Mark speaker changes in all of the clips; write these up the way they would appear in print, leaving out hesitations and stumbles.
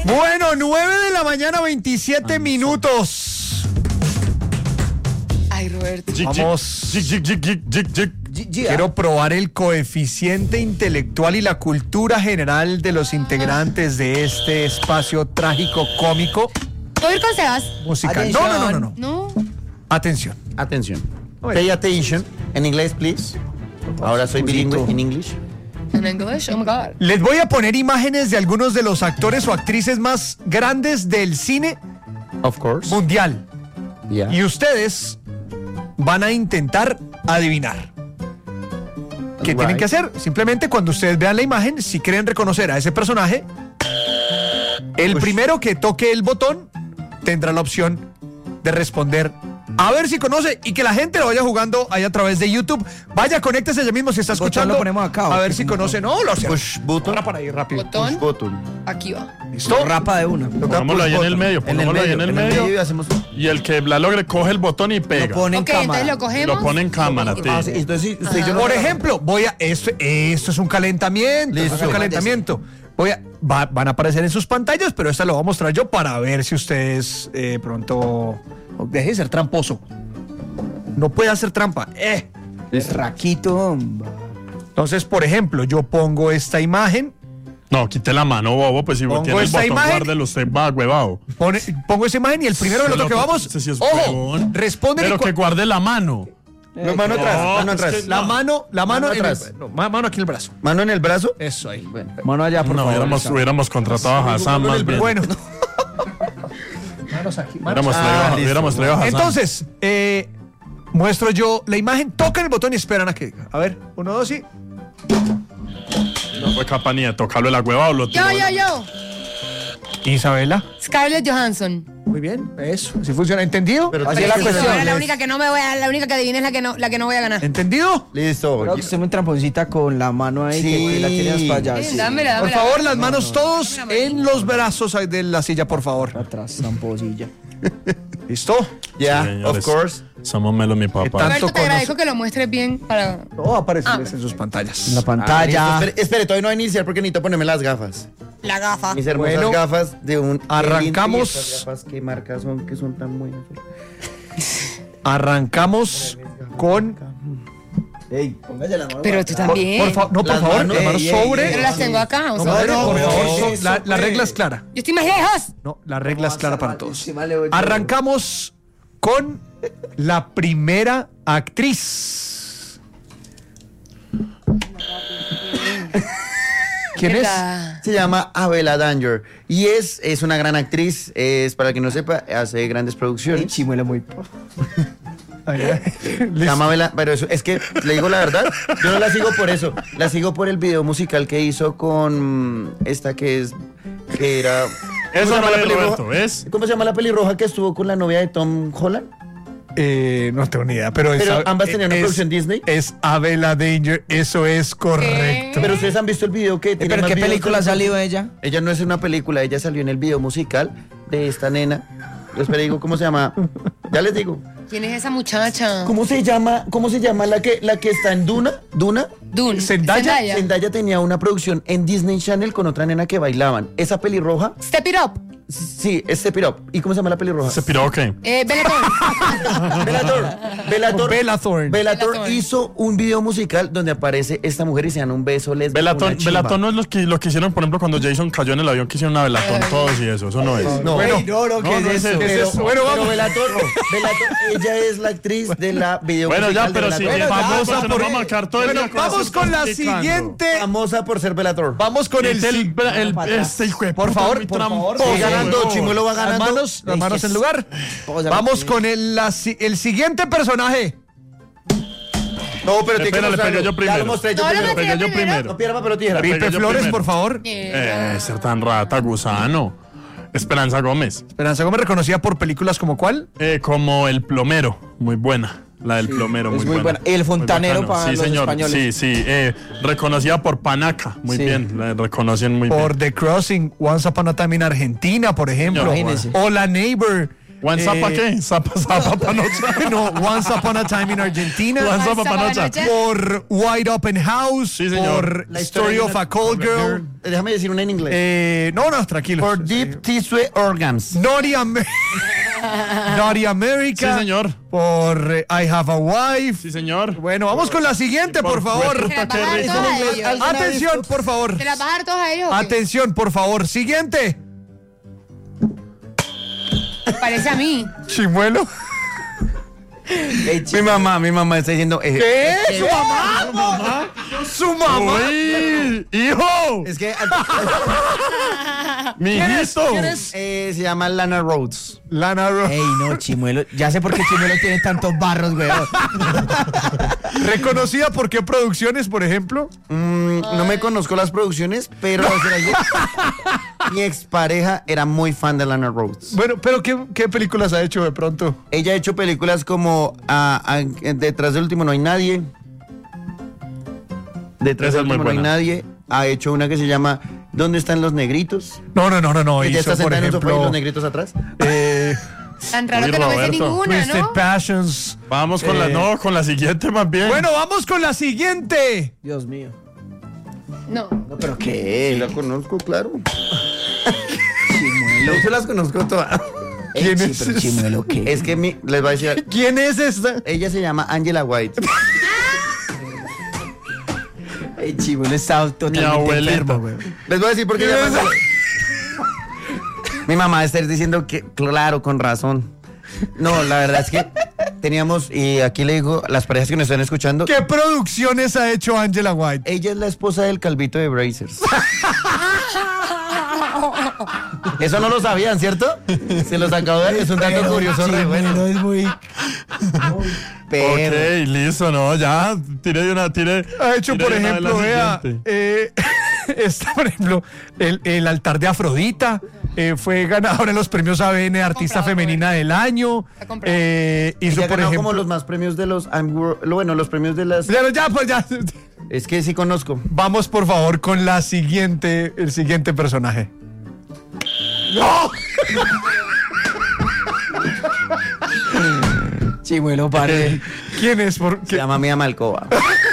Speaker 1: Bueno, 9 de la mañana, 27 minutos.
Speaker 2: Ay, Roberto.
Speaker 1: Vamos. Quiero probar el coeficiente intelectual y la cultura general de los integrantes de este espacio trágico cómico
Speaker 2: ¿Puedo ir con Sebas?
Speaker 1: musical. No.
Speaker 2: No.
Speaker 1: Atención.
Speaker 3: Pay attention. En inglés, please. Ahora soy bilingüe en English.
Speaker 2: En English, oh my God.
Speaker 1: Les voy a poner imágenes de algunos de los actores o actrices más grandes del cine
Speaker 3: Of course.
Speaker 1: mundial.
Speaker 3: Yeah.
Speaker 1: Y ustedes van a intentar adivinar. ¿Qué
Speaker 3: Right.
Speaker 1: tienen que hacer? Simplemente cuando ustedes vean la imagen, si quieren reconocer a ese personaje, el primero que toque el botón tendrá la opción de responder. A ver si conoce y que la gente lo vaya jugando ahí a través de YouTube. Vaya, conéctese ya mismo si está escuchando.
Speaker 4: Lo ponemos acá,
Speaker 1: a
Speaker 4: ¿o
Speaker 1: ver
Speaker 4: qué?
Speaker 1: si conoce. No, lo sé.
Speaker 3: Push button.
Speaker 1: Ahora para ir rápido.
Speaker 2: Botón.
Speaker 3: Push button.
Speaker 2: Aquí va.
Speaker 1: ¿Listo?
Speaker 4: Rapa de una.
Speaker 5: Pongámoslo ahí en el medio, pongámoslo ahí en el medio.
Speaker 3: y hacemos.
Speaker 5: Y el que la logre coge el botón y
Speaker 4: Lo
Speaker 5: pega.
Speaker 4: pone en
Speaker 2: Ok,
Speaker 4: cámara.
Speaker 2: entonces lo cogemos.
Speaker 5: Lo pone en cámara,
Speaker 3: Ah, sí,
Speaker 5: tío.
Speaker 3: entonces sí, usted y yo no-
Speaker 1: Por ejemplo, esto es un calentamiento.
Speaker 3: Listo.
Speaker 1: Esto es un calentamiento. Van a aparecer en sus pantallas, pero esta lo voy a mostrar yo para ver si ustedes pronto. Deje de ser tramposo. No puede hacer trampa.
Speaker 4: Es Raquito.
Speaker 1: Entonces, por ejemplo, yo pongo esta imagen,
Speaker 5: No, quite la mano, bobo, pues si
Speaker 1: Pongo
Speaker 5: tiene el
Speaker 1: esta
Speaker 5: botón,
Speaker 1: imagen.
Speaker 5: guárdelo, usted va huevado.
Speaker 1: pongo esa imagen y el primero del otro que vamos.
Speaker 5: Ese sí es
Speaker 1: Ojo,
Speaker 5: huevón.
Speaker 1: responde.
Speaker 5: Pero que guarde la mano.
Speaker 3: No, mano atrás, mano
Speaker 5: es
Speaker 3: atrás.
Speaker 5: que-
Speaker 1: la mano
Speaker 3: Mano
Speaker 1: en
Speaker 3: atrás.
Speaker 1: mano aquí en el brazo.
Speaker 3: Mano en el brazo.
Speaker 1: Eso ahí.
Speaker 4: Mano allá, por
Speaker 5: No,
Speaker 4: favor.
Speaker 5: hubiéramos contratado a Hassan más bien.
Speaker 1: Bueno. Manos aquí.
Speaker 5: Hubiéramos traído a Hassan.
Speaker 1: Entonces, muestro yo la imagen, tocan el botón y esperan a que. A ver, 1, 2 y.
Speaker 5: No fue capaz ni de tocarlo la hueva o lo tiró.
Speaker 2: Yo.
Speaker 1: Isabela.
Speaker 2: Scarlett Johansson.
Speaker 1: Muy bien, eso. Si funciona. ¿Entendido?
Speaker 3: Pero
Speaker 4: Así
Speaker 3: tiene
Speaker 4: es la
Speaker 3: que
Speaker 4: cuestión.
Speaker 3: ser-
Speaker 2: Ahora la única que no me voy a, la única que adivine es la que no voy a ganar.
Speaker 1: ¿Entendido?
Speaker 3: Listo.
Speaker 4: Creo que usted es muy tramponcita con la mano ahí
Speaker 3: Sí.
Speaker 4: que la tienes para allá.
Speaker 2: Sí, dámela.
Speaker 1: Por favor, las manos todos en los brazos de la silla, por favor.
Speaker 4: Atrás, tramposilla.
Speaker 1: ¿Listo?
Speaker 3: Yeah,
Speaker 5: Sí, señores.
Speaker 3: of course.
Speaker 5: Somos Melo, mi papá.
Speaker 1: Tanto
Speaker 2: Roberto, te
Speaker 1: conoce-
Speaker 2: agradezco que lo muestres bien para...
Speaker 1: No, aparecerles en sus pantallas.
Speaker 4: En la
Speaker 3: Ah,
Speaker 4: pantalla.
Speaker 3: listo. Espere, todavía no va a iniciar porque necesito ponerme las gafas.
Speaker 2: La gafa.
Speaker 3: Mis hermosas
Speaker 1: Bueno,
Speaker 3: gafas de un.
Speaker 1: arrancamos.
Speaker 3: ¿Y estas gafas qué marcas son que son tan buenas?
Speaker 1: Arrancamos con.
Speaker 4: Ey, póngase la mano.
Speaker 2: Pero tú también.
Speaker 1: Por favor, no, por
Speaker 3: Las
Speaker 1: favor,
Speaker 3: manos.
Speaker 1: las manos
Speaker 4: Ey,
Speaker 1: sobre.
Speaker 2: Pero las tengo acá. O
Speaker 1: No,
Speaker 2: sea,
Speaker 1: madre,
Speaker 4: no,
Speaker 1: por favor,
Speaker 4: eso,
Speaker 1: la
Speaker 4: pues.
Speaker 1: regla es clara.
Speaker 2: yo estoy más lejos.
Speaker 1: No, la regla es clara para todos.
Speaker 4: Encima le voy yo.
Speaker 1: Arrancamos con la primera actriz. ¿Quién es?
Speaker 2: La-
Speaker 3: Se llama Abela Danger y es una gran actriz. Es, para quien no sepa, hace grandes
Speaker 4: Ey,
Speaker 3: producciones.
Speaker 4: chimuela muy.
Speaker 3: Se llama Abela, pero eso, es que le digo la verdad, yo no la sigo por eso. La sigo por el video musical que hizo con esta que era. ¿cómo se
Speaker 5: Eso
Speaker 3: llama
Speaker 5: no
Speaker 3: la
Speaker 5: es
Speaker 3: pelirroja?
Speaker 5: Roberto, ¿ves?
Speaker 3: ¿Cómo se llama la pelirroja que estuvo con la novia de Tom Holland?
Speaker 1: No tengo ni idea, pero,
Speaker 3: Pero ambas tenían una producción Disney.
Speaker 1: Es Abela Danger, eso es correcto.
Speaker 3: Pero ustedes han visto el video que tiene
Speaker 4: ¿Pero
Speaker 3: más
Speaker 4: qué
Speaker 3: videos
Speaker 4: película ha
Speaker 3: que-
Speaker 4: salido ella?
Speaker 3: Ella no es una película, ella salió en el video musical de esta nena. Espera, digo, ¿cómo se llama? Ya les digo.
Speaker 2: ¿Quién es esa muchacha?
Speaker 3: ¿Cómo se llama la que está en Duna? ¿Duna?
Speaker 2: Dune.
Speaker 1: Zendaya.
Speaker 3: Zendaya tenía una producción en Disney Channel con otra nena que bailaban. Esa pelirroja,
Speaker 2: Step It Up.
Speaker 3: sí, es Step It Up. ¿Y cómo se llama la pelirroja?
Speaker 5: ¿Se piró o qué?
Speaker 2: Bellator.
Speaker 3: Bella
Speaker 1: Thorne.
Speaker 3: Thorne hizo un video musical donde aparece esta mujer y se dan un beso lésbico.
Speaker 5: Belatón no es lo que hicieron, por ejemplo, cuando Jason cayó en el avión, que hicieron una Belatón todos y eso no es.
Speaker 3: No,
Speaker 1: Bueno,
Speaker 4: Ey, no, ¿qué
Speaker 5: no
Speaker 4: es
Speaker 5: es
Speaker 4: eso?
Speaker 5: eso.
Speaker 3: pero,
Speaker 1: vamos.
Speaker 3: Bella Thorne, ella es la actriz de la video
Speaker 5: Bueno,
Speaker 3: musical
Speaker 5: ya, pero
Speaker 3: de
Speaker 5: si
Speaker 3: Bella Thorne.
Speaker 5: famosa
Speaker 1: por-
Speaker 5: por va a marcar todo el
Speaker 1: Bueno,
Speaker 5: día con
Speaker 1: vamos
Speaker 5: eso
Speaker 1: con la
Speaker 5: explicando.
Speaker 1: siguiente.
Speaker 3: Famosa por ser Bella Thorne.
Speaker 1: Vamos con el.
Speaker 5: Este hijo de
Speaker 1: Por
Speaker 5: puta,
Speaker 1: favor,
Speaker 5: muy
Speaker 1: por favor.
Speaker 5: tramposo,
Speaker 3: Va ganando,
Speaker 5: huevón.
Speaker 3: Chimuelo va
Speaker 1: Las
Speaker 3: ganando.
Speaker 1: manos en lugar.
Speaker 4: Póngase
Speaker 1: Vamos
Speaker 4: la-
Speaker 1: con el siguiente personaje.
Speaker 3: No, pero tiene que
Speaker 5: Espera, le
Speaker 3: mostrarlo.
Speaker 5: pegué yo
Speaker 3: Ya
Speaker 5: primero.
Speaker 3: lo mostré yo
Speaker 2: No,
Speaker 3: primero.
Speaker 2: lo
Speaker 5: Pegué yo primero.
Speaker 3: No pierda papel o tijera.
Speaker 5: Pegué
Speaker 1: Pipe
Speaker 5: yo
Speaker 1: Flores,
Speaker 5: primero.
Speaker 1: por favor.
Speaker 5: Ser tan rata, gusano. Esperanza Gómez.
Speaker 1: Esperanza Gómez, reconocida por películas como ¿cuál?
Speaker 5: Como El Plomero, muy buena. La del plomero,
Speaker 4: es
Speaker 5: muy
Speaker 4: muy buena. El fontanero
Speaker 5: Muy bacano.
Speaker 4: para
Speaker 5: sí,
Speaker 4: los
Speaker 5: señor.
Speaker 4: españoles.
Speaker 5: Sí. Reconocida por Panaca, muy
Speaker 4: Sí.
Speaker 5: bien. La reconocen muy
Speaker 1: Por
Speaker 5: bien.
Speaker 1: The Crossing, Once Upon a Time in Argentina, por ejemplo.
Speaker 4: Imagínese.
Speaker 1: O La Neighbor,
Speaker 5: ¿One Zapa qué? Zapa Panocha.
Speaker 1: No, Once Upon a Time in Argentina.
Speaker 5: One Zapa Panocha.
Speaker 1: Por White Open House.
Speaker 5: Sí, señor.
Speaker 1: Por Story of a Cold Girl.
Speaker 3: Déjame decir una en inglés.
Speaker 1: No, tranquilo.
Speaker 3: For Deep Tissue Organs.
Speaker 1: Naughty America.
Speaker 5: Sí, señor.
Speaker 1: Por I Have a Wife.
Speaker 5: Sí, señor.
Speaker 1: Bueno, vamos con la siguiente, por favor.
Speaker 2: ¿Se las vas a dar todas a ellos?
Speaker 1: Atención, por favor.
Speaker 2: ¿Se las vas a dar todas a ellos? o qué?
Speaker 1: Atención, por favor. Siguiente.
Speaker 2: Parece a mí.
Speaker 1: Chimuelo.
Speaker 3: Mi mamá está diciendo.
Speaker 1: ¿Qué? ¿Su mamá? ¿Su mamá?
Speaker 5: ¡Uy! ¡Hijo!
Speaker 3: Es que
Speaker 5: ¡Mijito!
Speaker 3: se llama Lana Rhodes.
Speaker 1: Lana Rhodes.
Speaker 4: Ey, no, Chimuelo. Ya sé por qué Chimuelo tiene tantos barros, weón.
Speaker 1: ¿Reconocida por qué producciones, por ejemplo?
Speaker 3: No me conozco las producciones, pero mi expareja era muy fan de Lana Rhodes.
Speaker 1: Bueno, pero ¿qué películas ha hecho de pronto?
Speaker 3: Ella ha hecho películas como Detrás del último no hay nadie. Detrás
Speaker 5: Esa
Speaker 3: del
Speaker 5: es muy
Speaker 3: último no hay
Speaker 5: buena.
Speaker 3: nadie. Ha hecho una que se llama ¿Dónde están los negritos?
Speaker 1: No.
Speaker 3: Ella
Speaker 1: Hizo,
Speaker 3: está
Speaker 1: por
Speaker 3: sentada en un sofá y
Speaker 1: ejemplo,
Speaker 3: los negritos atrás.
Speaker 2: Tan raro
Speaker 5: Uy,
Speaker 2: que no me sé
Speaker 5: Roberto.
Speaker 2: ninguna,
Speaker 1: Twisted
Speaker 2: ¿no?
Speaker 1: Passions.
Speaker 5: Vamos con con la siguiente más bien.
Speaker 1: Bueno, vamos con la siguiente.
Speaker 4: Dios mío.
Speaker 2: No.
Speaker 4: No, pero
Speaker 3: Sí,
Speaker 4: qué.
Speaker 3: la conozco, claro. Yo se las conozco todas.
Speaker 1: ¿Quién
Speaker 4: Sí,
Speaker 1: es
Speaker 4: pero
Speaker 1: esa?
Speaker 4: Chimuelo, ¿qué?
Speaker 3: Es que les voy a decir,
Speaker 1: ¿Quién es esta?
Speaker 3: ella se llama Angela White.
Speaker 4: Ey, Chimuelo está totalmente
Speaker 5: abuelita.
Speaker 4: enfermo, weón.
Speaker 3: Les voy a decir por qué
Speaker 1: ¿Quién
Speaker 3: llama
Speaker 1: es?
Speaker 3: Angela. Mi mamá está diciendo que, claro, con razón. No, la verdad es que teníamos, y aquí le digo a las parejas que nos están escuchando,
Speaker 1: ¿Qué producciones ha hecho Angela White?
Speaker 3: ella es la esposa del calvito de Brazers. Eso no lo sabían, ¿cierto? Se los acabo de dar, es un dato curioso re bueno.
Speaker 4: Chimuelo es muy...
Speaker 3: Pero,
Speaker 5: Ok, listo, no, ya. Tire.
Speaker 1: Ha hecho,
Speaker 5: tire
Speaker 1: por
Speaker 5: de una vez
Speaker 1: ejemplo,
Speaker 5: la
Speaker 1: vea,
Speaker 5: siguiente.
Speaker 1: está, por ejemplo, el altar de Afrodita, fue ganadora en los premios ABN Artista
Speaker 2: comprado,
Speaker 1: Femenina del Año,
Speaker 2: Está comprado.
Speaker 1: hizo,
Speaker 3: ella
Speaker 1: por
Speaker 3: ganó
Speaker 1: ejemplo...
Speaker 3: como los más premios de los los premios de las.
Speaker 1: Ya.
Speaker 3: Es que sí conozco.
Speaker 1: Vamos, por favor, con el siguiente personaje. ¡No!
Speaker 4: Chimuelo, pare.
Speaker 1: ¿Quién es?
Speaker 3: Se llama Mia Malkova.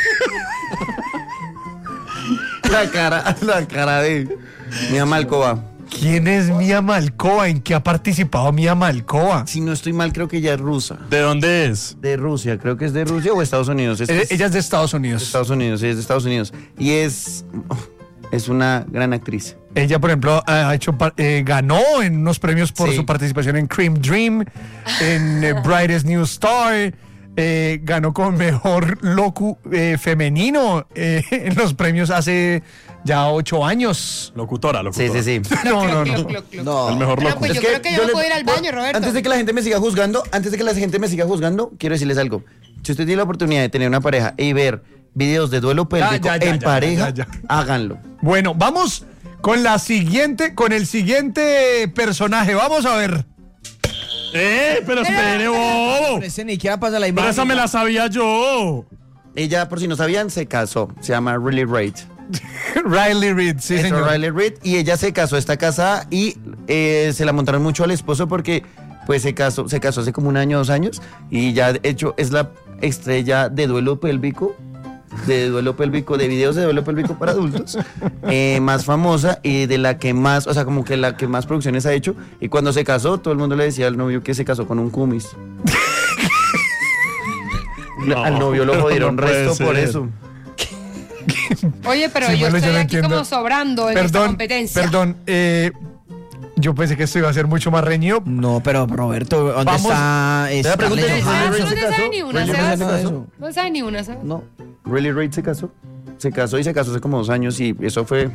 Speaker 3: la cara de Mia Malkova.
Speaker 1: ¿Quién es Mia Malkova? ¿En qué ha participado Mia Malkova?
Speaker 3: Si no estoy mal, creo que ella es rusa.
Speaker 5: ¿De dónde es?
Speaker 3: De Rusia, creo que es de Rusia o Estados Unidos.
Speaker 1: Ella es de Estados Unidos.
Speaker 3: Estados Unidos, sí, es de Estados Unidos. Y es una gran actriz.
Speaker 1: Ella, por ejemplo, ha hecho ganó en unos premios por
Speaker 3: Sí.
Speaker 1: su participación en Cream Dream, en Brightest New Star, ganó como mejor locu femenino en los premios hace ya 8 años.
Speaker 5: Locutora.
Speaker 3: Sí.
Speaker 1: No.
Speaker 4: No.
Speaker 5: El mejor
Speaker 2: Bueno,
Speaker 5: loco.
Speaker 2: pues yo creo que yo me puedo ir al baño, Roberto.
Speaker 3: Antes de que la gente me siga juzgando, quiero decirles algo. Si usted tiene la oportunidad de tener una pareja y ver videos de duelo pélvico en pareja, háganlo.
Speaker 1: Bueno, vamos con el siguiente personaje. Vamos a ver.
Speaker 5: Pero espere, bobo.
Speaker 4: Ese ni siquiera pasa la
Speaker 5: Pero
Speaker 4: imagen.
Speaker 5: esa me la sabía yo.
Speaker 3: Ella, por si no sabían, se casó. Se llama Riley Reid.
Speaker 1: Riley Reid, sí,
Speaker 3: Eso,
Speaker 1: señor.
Speaker 3: Riley Reid. Y ella se casó, está casada y se la montaron mucho al esposo porque pues se casó hace como 1 año, 2 años y ya de hecho es la estrella de duelo pélvico, de videos de duelo pélvico para adultos, más famosa y de la que más, o sea, como que la que más producciones ha hecho. Y cuando se casó, todo el mundo le decía al novio que se casó con un cumis.
Speaker 5: No,
Speaker 3: Al novio lo jodieron
Speaker 5: no puede
Speaker 3: resto por
Speaker 5: ser.
Speaker 3: eso.
Speaker 2: Oye, pero
Speaker 1: Sí,
Speaker 2: yo
Speaker 1: bueno,
Speaker 2: estoy
Speaker 1: no
Speaker 2: aquí
Speaker 1: entiendo.
Speaker 2: como sobrando en esta competencia.
Speaker 1: Perdón, yo pensé que esto iba a ser mucho más reñido.
Speaker 4: No, pero Roberto, ¿dónde
Speaker 1: Vamos.
Speaker 4: está?
Speaker 3: Te pregunté,
Speaker 4: Scarlett
Speaker 2: Ah,
Speaker 3: Riley
Speaker 2: tú
Speaker 3: Reid
Speaker 2: no
Speaker 3: se
Speaker 2: te sabes
Speaker 3: casó.
Speaker 2: ni una,
Speaker 3: Riley Reid
Speaker 2: ¿sabes?
Speaker 3: se casó.
Speaker 2: No sabes ni una, ¿sabes?
Speaker 3: No, Riley Reid se casó. Se casó hace como 2 años y eso fue.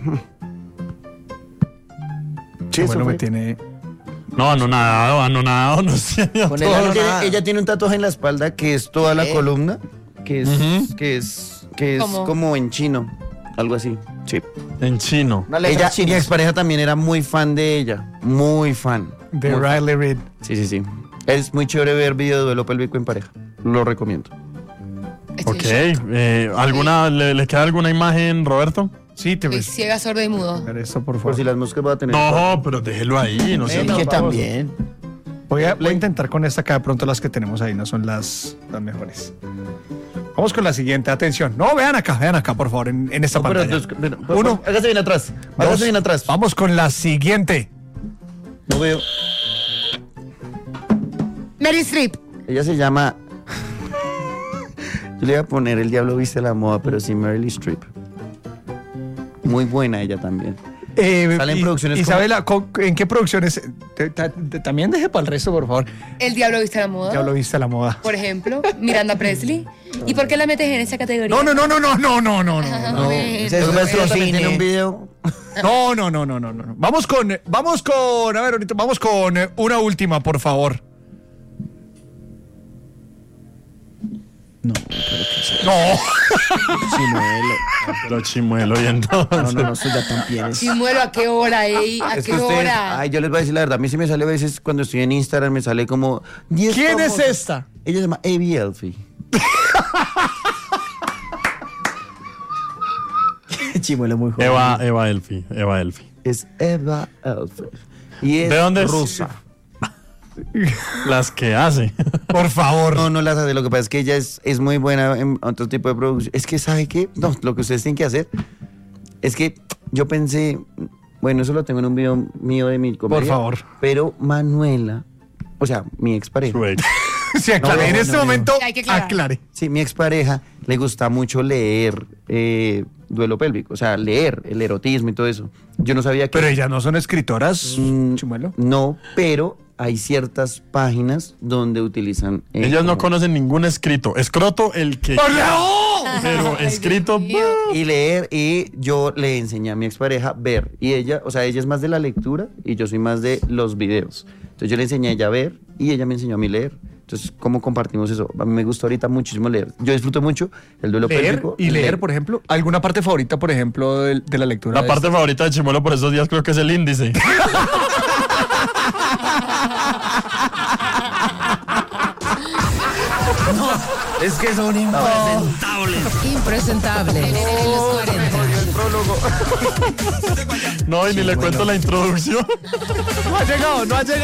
Speaker 3: Sí, eso
Speaker 1: Bueno,
Speaker 3: fue.
Speaker 1: me tiene...
Speaker 5: No, anonadado, no sé.
Speaker 4: Con el
Speaker 3: Ella
Speaker 4: ano
Speaker 3: tiene,
Speaker 4: nada.
Speaker 3: ella tiene un tatuaje en la espalda que es toda la columna, que es
Speaker 2: ¿Cómo?
Speaker 3: como en chino, algo así. Sí.
Speaker 5: En chino.
Speaker 4: Una letra
Speaker 3: Ella,
Speaker 4: china.
Speaker 3: mi expareja también era muy fan de ella, muy fan.
Speaker 1: De
Speaker 3: Muy fan.
Speaker 1: Riley Reid.
Speaker 3: Sí. Es muy chévere ver video de duelo pélvico en pareja. Lo recomiendo.
Speaker 2: Estoy
Speaker 5: Ok.
Speaker 2: en shock.
Speaker 5: ¿Alguna, le queda alguna imagen, Roberto?
Speaker 1: Sí, te
Speaker 2: Estoy
Speaker 1: ves.
Speaker 2: ciega, sorda y mudo.
Speaker 1: Ver esto, por
Speaker 3: Por
Speaker 1: favor.
Speaker 3: si las moscas va a tener.
Speaker 5: No, pero déjelo ahí, no sé.
Speaker 4: Él que también.
Speaker 1: Voy a intentar con esta acá, de pronto las que tenemos ahí no son las mejores. Vamos con la siguiente, atención. No, vean acá, por favor, en esta pantalla. Uno.
Speaker 3: Hágase bien atrás. Hágase bien atrás.
Speaker 1: Vamos con la siguiente.
Speaker 3: No veo.
Speaker 2: Meryl Streep.
Speaker 3: Ella se llama... Yo le iba a poner El Diablo Viste la Moda, pero sí Meryl Streep. Muy buena ella también. Salen producciones
Speaker 1: Isabela, ¿en qué producciones? También deje para el resto, por favor.
Speaker 2: El Diablo Viste la Moda.
Speaker 1: Diablo Viste la Moda.
Speaker 2: Por ejemplo, Miranda Presley. ¿Y por qué la metes en esa categoría?
Speaker 1: No.
Speaker 3: ¿Se también tiene un video?
Speaker 1: No. Vamos con, a ver, ahorita vamos con una última, por favor.
Speaker 4: No.
Speaker 3: Chimuelo.
Speaker 5: Pero Chimuelo y entonces.
Speaker 4: No, eso ya también es.
Speaker 2: Chimuelo, ¿a qué hora, ¿A
Speaker 3: Es
Speaker 2: qué
Speaker 3: que ustedes,
Speaker 2: hora?
Speaker 3: yo les voy a decir la verdad, a mí sí me sale a veces cuando estoy en Instagram, me sale como 10
Speaker 1: ¿Quién es
Speaker 3: famosas.
Speaker 1: esta?
Speaker 3: Ella se llama Abby Elfie.
Speaker 4: Chimuelo muy joven.
Speaker 5: Eva Elfie.
Speaker 3: Es Eva Elfie. Y es
Speaker 5: ¿De dónde es?
Speaker 3: rusa.
Speaker 5: Las que hace.
Speaker 1: Por favor.
Speaker 3: No las hace. Lo que pasa es que ella es muy buena en otro tipo de producción. Es que, ¿sabe qué? No, lo que ustedes tienen que hacer es que yo pensé, bueno, eso lo tengo en un video mío de mi comedia.
Speaker 1: Por favor.
Speaker 3: Pero Manuela, o sea, mi expareja.
Speaker 5: Su ex.
Speaker 1: Sí, aclaré. En este momento,
Speaker 2: Hay que aclarar.
Speaker 1: aclaré.
Speaker 3: Sí, mi expareja le gusta mucho leer duelo pélvico, o sea, leer el erotismo y todo eso. Yo no sabía que...
Speaker 1: Pero ellas no son escritoras, Chimuelo.
Speaker 3: No, pero hay ciertas páginas donde utilizan...
Speaker 5: Ellas no
Speaker 3: como-
Speaker 5: conocen ningún escrito. Escroto el que.
Speaker 1: ¡Por favor!
Speaker 5: Pero
Speaker 2: Ay,
Speaker 5: escrito.
Speaker 2: Dios mío.
Speaker 3: Y leer, y yo le enseñé a mi expareja a ver. Y ella, o sea, ella es más de la lectura y yo soy más de los videos. Entonces yo le enseñé a ella a ver y ella me enseñó a mí leer. Entonces, ¿cómo compartimos eso? A mí me gusta ahorita muchísimo leer. Yo disfruto mucho el duelo
Speaker 1: Leer
Speaker 3: pélvico.
Speaker 1: y leer, por ejemplo. ¿Alguna parte favorita, por ejemplo, de la lectura?
Speaker 5: La parte favorita de Chimuelo por esos días creo que es el índice.
Speaker 4: Es que son impresentables.
Speaker 2: Impresentable. En los 40.
Speaker 5: No, y ni le cuento la introducción.
Speaker 1: No ha llegado.